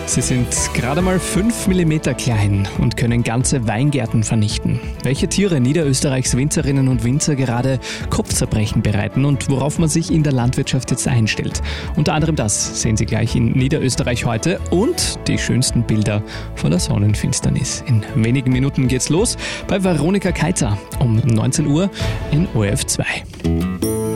Sie sind gerade mal 5 mm klein und können ganze Weingärten vernichten. Welche Tiere Niederösterreichs Winzerinnen und Winzer gerade Kopfzerbrechen bereiten und worauf man sich in der Landwirtschaft jetzt einstellt. Unter anderem das sehen Sie gleich in Niederösterreich heute und die schönsten Bilder von der Sonnenfinsternis. In wenigen Minuten geht's los bei Veronika Keitzer um 19 Uhr in ORF 2.